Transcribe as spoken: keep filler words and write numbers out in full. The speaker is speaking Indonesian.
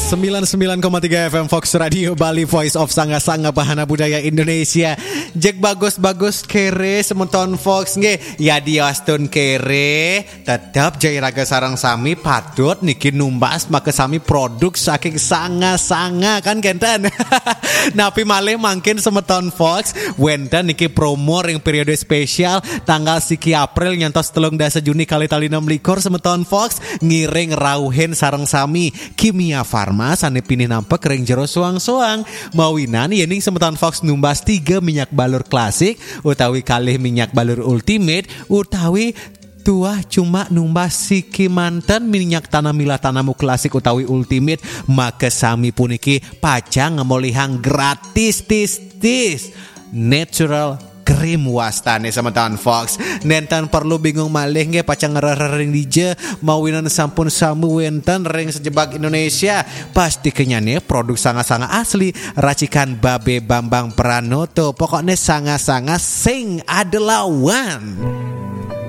sembilan puluh sembilan koma tiga F M Fox Radio Bali, Voice of Sanga-Sanga Bahana Budaya Indonesia. Jek bagus-bagus kere sementon Fox nge. Ya diastun kere tetap jaya raga sarang sami patut niki numbas make sami produk saking sanga-sanga kan kenten. Napi malih mangkin semeton Fox wenten niki promo ring periode spesial tanggal siki April nyantos telung dasa Juni kali tali enam likur semeton Fox ngiring rauhen sareng sami Kimia Farma sane pini nampek ring jero soang-soang mawinan yening semeton Fox numbas tiga minyak balur klasik utawi kalih minyak balur ultimate utawi tuah cuma numbas siki manten minyak tanah milah tanamu klasik utawi ultimate maka sami puniki pacang ngemolihang gratis tis tis natural krim wastane semeton Fox. Nenten perlu bingung malih nge pacang ngerering dije mawinan sampun samu wenten ring sejebak Indonesia pasti kenyane produk sanga-sanga asli racikan Babe Bambang Pranoto pokoknya sanga-sanga sing adalah one.